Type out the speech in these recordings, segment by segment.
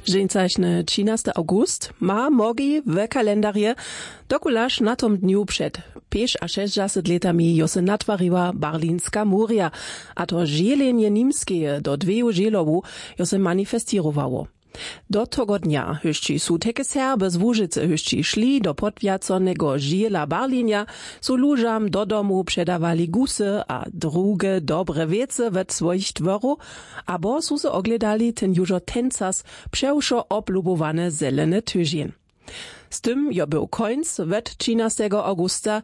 Dzień 13 august ma mogi w kalendarze dokulaż na tom dniu przed 5 a 60 latami jo se natwariła Berlinska muria, a to żelenie nimskie do 2 żelowu jo se manifestirowało. Do tego dnia höšći su teke Serby z Łużycy höšći szli do podwiaconego żela Berlinia, su lużam do domu przedawali gusy a drugie dobre wiece wet swoich dworu, abo su se ogledali ten jużo tencas przełszo oblubowane zelene tyżien. Z tym jo był końc wet 13 augusta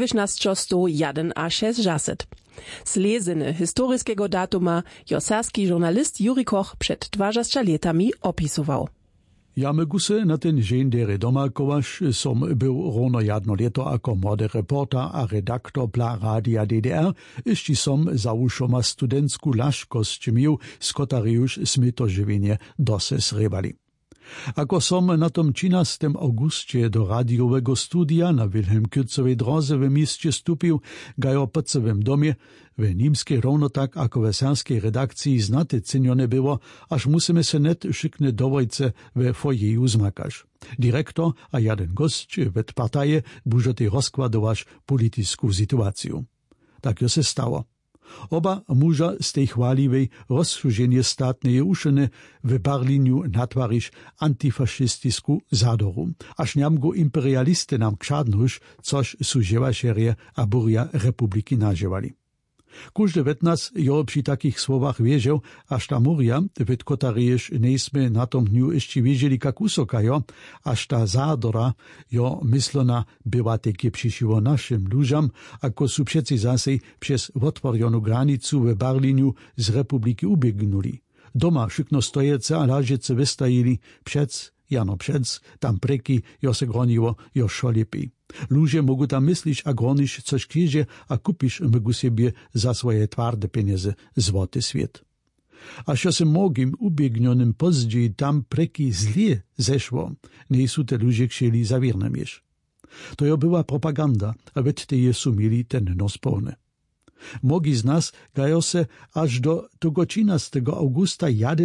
1961. Sleziny historyjskiego datuma jo serski journalist Juri Koch przed 20 latami opisował. Ja my gusy na ten dzień dere domakowaš som był równo jedno leto ako młody reporter a redaktor dla Radia DDR, iści som zaušoma studentsku laškosť mił, z kotarej już sme to żywienie dose srebali. Ako som na tom 13. augustie do radiowego studia na Wilhelm Kürzowej drodze w mieście stupił, gajo pocowym domie, w nimskiej równo tak ako w serskiej redakcji znate cenione było, aż musimy se net szykne dowojce w fojeju zmakaš. Direktor a jeden gość w partaje bużety rozkładować politycką sytuację. Tak jo se stało. Oba muža z tej chwaliwej rozsłużenie statnej uszeny w Berliniu natwariš antifašisticku zadoru, aż niamgo imperialisty nam kšadnuš, což su ževašerje a burja republiki naževali. Każdy wet nas jo przy takich słowach wierzył, aż ta muria, w kotaryjesz nejsme na tom dniu jeszcze wiedzieli jak usoka jo, aż ta zadora jo myslona była takie przyszyło naszym ludziom, ako su przeci zase przez otworioną granicu w Berliniu z republiki ubiegnuli. Doma szykno stojece a lažice wystajili przec, jano przec, tam preki jo se groniło jo szolipi. Ludzie mogą tam myśleć, a gronisz coś kiedzie, a kupisz mogą sobie za swoje twarde pieniądze złoty świat. A što se mogim ubiegnionym pozdziej tam preki zlie zeszło, nie są te ludzie chcieli zawiernem jeż. To jo była propaganda, a wet te je sumieli ten nos pełny. Mogi z nas gajo se aż do tego 13 augusta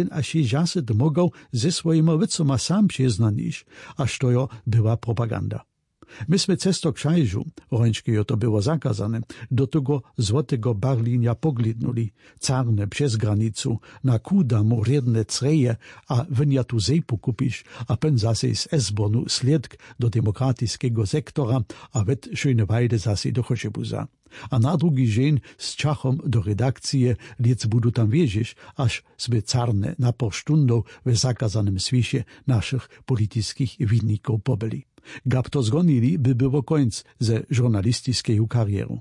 61 mogą ze swoimi wycoma sam przyznanić, aż to jo była propaganda. Myśmy cesto krzajżu, oranżki jo to było zakazane, do tego złotego Berlinia poglidnuli, carne przez granicu, na kudamu redne creje, a wynia tu zejpu kupisz, a pen zase z Esbonu sledk do demokratycznego sektora, a wet schöne Weide zase do Choszebuza. A na drugi dzień z Czachom do redakcji liec budu tam wiezić, aż sme carne na po sztundą w zakazanym swisie naszych politycznych winników pobyli. Gab to zgonili, by było końc ze żurnalistycznej karieru.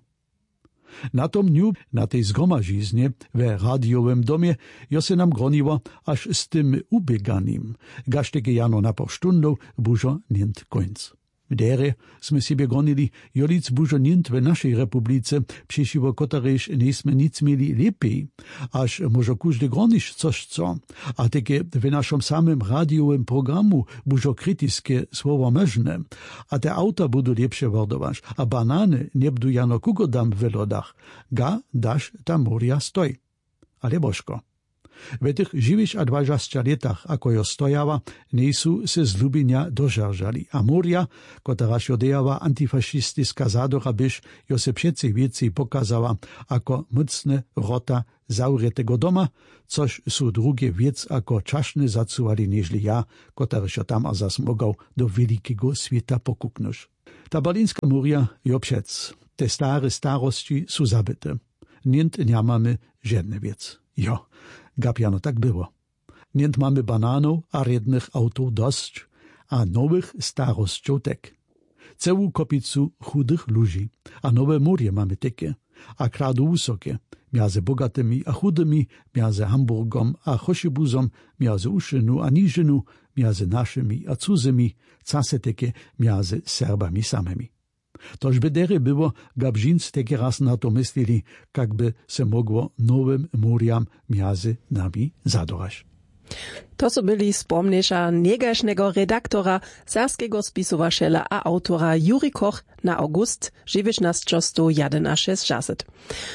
Na tom dniu, na tej zgromadziznie w radiowym domie, jo se nam groniło, aż z tym ubieganim, gaštege jano na po sztundą, bużo nient końc. Dere sme sobie gonili, jolic bužo nint w naszej republice, przeciwo kotarež nesme nic mieli lepiej, aż może każdy gronisz coś co, a takie w naszym samym radiowym programu bužo krytyskie słowo możne, a te auta budu lepsze wordować, a banany nie bdu jano kugodam w lodach, ga dasz ta muria stoj. Ale bożko. W tych żywych a 20 latach, ako jo stojała, nejsu se z lubienia dożarzali. A muria, kotaraż jo dejała antifašisticka zadora byś, jo se przecie więcej pokazała, ako mocne rota zauretego doma, což su drugie wiec ako czaszny zacuwali nieźli ja, kotaraż jo tam a zas mogał do wielkiego świata pokuknuć. Ta berlinska muria jo przec. Te stare starości su zabyte. Nient nie mamy żadne wiec. Jo. Gapiano tak było. Nient mamy bananów a rednych autów dość, a nowych starostów tek. Całą kopicu chudych ludzi, a nowe murie mamy takie, a kradu wysokie, między bogatymi a chudymi, między Hamburgom a Choszebuzom, między Uszynu a Niżynu, między naszymi a cudzymi, case takie między Serbami samymi. Toż by dere było, gabżinc takie raz na to myśleli, jakby se mogło nowym muriam między nami zadorać. To so byli spomniesza negašnego redaktora, serskiego spisowašela a autora Juri Koch na august 1961.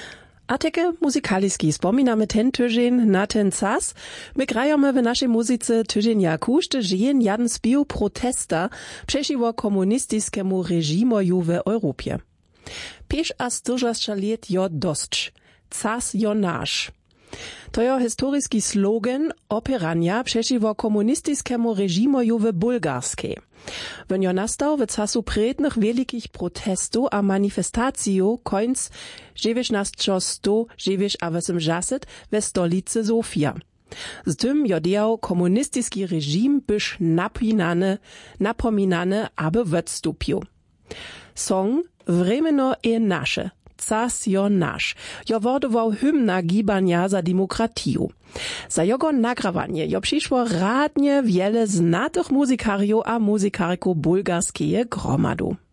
A teke muzykaliski wspominamy ten tydzień na ten czas. My grajemy w naszej muzyce tydzienia kuszty żyjen jeden spił protesta przeciwko komunistyskiemu reżimowi w Europie. 45 lat jo dość. Czas jo nasz. To jo historyjski slogan opierania przeciwko komunistyskiemu reżimowi w Bulgarskiej. When jo nastał w czasu prednych wielkich protestów a manifestacji końc 1980 we stolicy Sofia. Z tym jo diał komunistyski reżim byś napominany, aby odstąpił. Song Vremeno je nasze. Czas jo nasz. Jo wordował hymna gibania za demokratiju. Za jego nagrawanie jo przyszło radnie wiele znatych muzykariów a muzykarków bulgarskie gromadu.